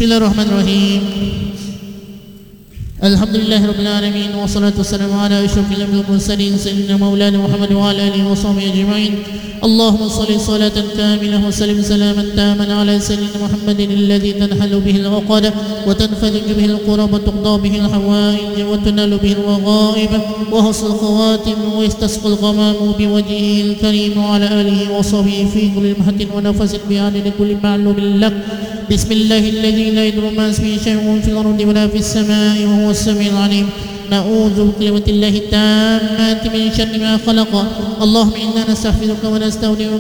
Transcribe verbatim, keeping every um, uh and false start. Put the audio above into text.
بسم الله الرحمن الرحيم. الحمد لله رب العالمين، والصلاة والسلام على أشرف الأنبياء والمرسلين سيدنا مولانا محمد وعلى آله وصحبه أجمعين. اللهم صل صلاة كاملة وسلم سلاما تاما على سيدنا محمد الذي تنحل به العقد وتنفرج به القرب وتقضى به الحوائج وتنال به الرغائب وحسن الخواتم ويستسقى الغمام بوجهه الكريم وعلى آله وصحبه في كل لمحة ونفس بعدد كل معلوم لك. بسم الله الذي لا يضر مع اسمه شيء في الأرض ولا في السماء وهو السميع العليم. نعوذ بكلمة الله التامات من شر ما خلق. اللهم إنا نستغفرك ونستودعك